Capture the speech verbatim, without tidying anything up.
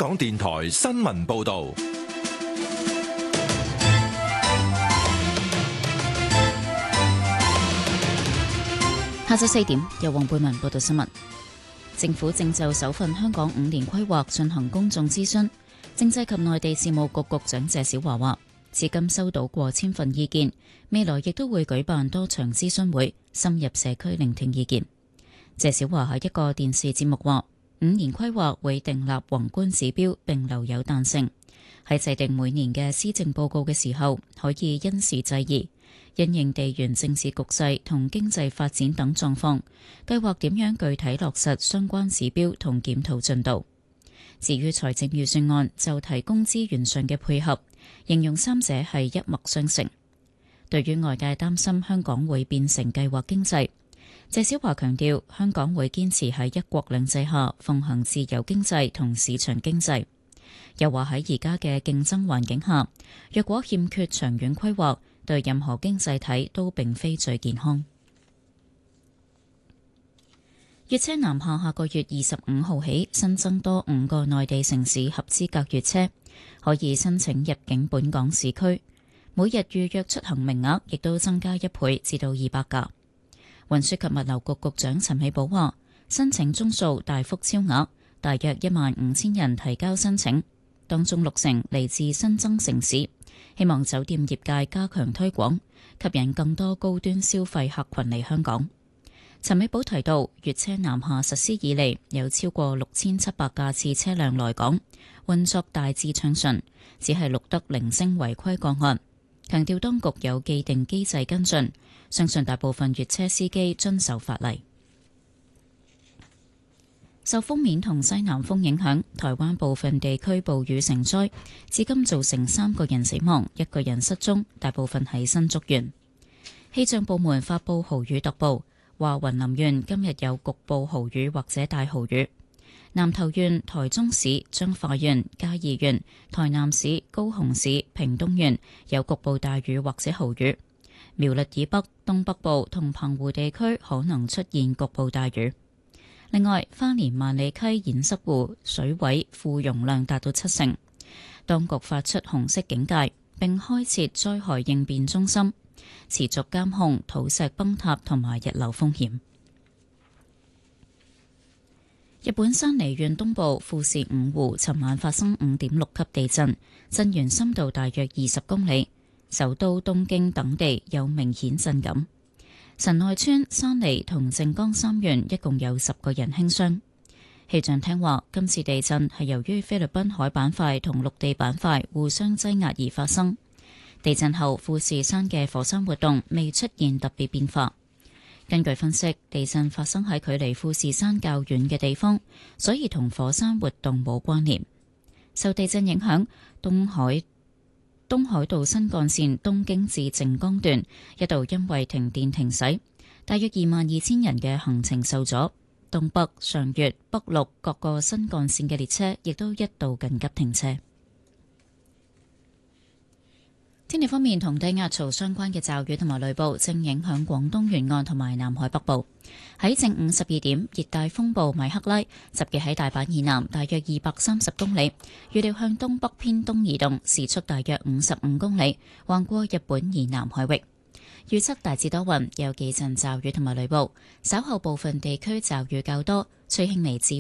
港電台新聞報道。 下晝四點，由黃貝文報道新聞。政府正就首份香港五年規劃進行公眾諮詢。政制及內地事務局局長謝小華話，至今收到過千份意見，未來亦都會舉辦多場諮詢會，深入社區聆聽意見。謝小華喺一個電視節目話，五年規劃會訂立宏觀指標並留有彈性，喺制定每年嘅施政報告嘅時候，可以因時制宜，因應地緣政治局勢同經濟發展等狀況，計劃點樣具體落實相關指標同檢討進度。至於財政預算案就提供資源上嘅配合，形容三者係一脈相承。對於外界擔心香港會變成計劃經濟，謝小華強調香港會堅持喺一國兩制下奉行自由經濟同市場經濟。又話喺而家嘅競爭環境下，若果欠缺長遠規劃，對任何經濟體都並非最健康。粵車南下下個月二十五號起新增多五個內地城市合資格粵車，可以申請入境本港市區，每日預約出行名額亦都增加一倍至到二百架。運輸及物流局局長陳美寶話，申請宗數大幅超額，大約一萬五千人提交申請，當中六成嚟自新增城市，希望酒店業界加強推廣，吸引更多高端消費客群嚟香港。陳美寶提到，粵車南下實施以嚟，有超過六千七百架次車輛來港，運作大致暢順，只係錄得零星違規個案。強調當局有既定機制跟進，相信大部分粵車司機遵守法例。受鋒面同西南風影響，台灣部分地區暴雨成災，至今造成三個人死亡，一個人失蹤，大部分喺新竹縣。氣象部門發佈豪雨特報，話雲林縣今日有局部豪雨或者大豪雨，南投縣、台中市、彰化縣、嘉義縣、台南市、高雄市、屏東縣有局部大雨或者豪雨，苗栗以北、東北部同澎湖地區可能出現局部大雨。另外，花蓮萬里溪堰塞湖水位副容量達到七成，當局發出紅色警戒，並開設災害應變中心，持續監控土石崩塌同埋溢流風險。日本山梨縣東部富士五湖尋晚發生五點六級地震，震源深度大約二十公里，首都東京等地有明顯震感。神奈川、山梨同靜岡三縣一共有十個人輕傷。氣象廳話，今次地震係由於菲律賓海板塊同陸地板塊互相擠壓而發生。地震後，富士山嘅火山活動未出現特別變化。根據分析，地震發生喺距離富士山較遠嘅地方，所以同火山活動冇關聯。受地震影響，東海東海道新幹線東京至靜岡段一度因為停電停駛，大約二萬二千人嘅行程受阻。東北、上越、北陸各個新幹線嘅列車亦都一度緊急停車。天氣方面，同低壓槽相關嘅驟雨同埋雷暴正影響廣東沿岸同埋南海北部。喺正午十二點，熱帶風暴米克拉集結喺大阪以南大約二百三十公里，預料向東北偏東移動，時速大約五十五公里，橫過日本以南海域。預測大致多雲，有幾陣驟雨同埋雷暴，稍後部分地區驟雨較多，吹輕微至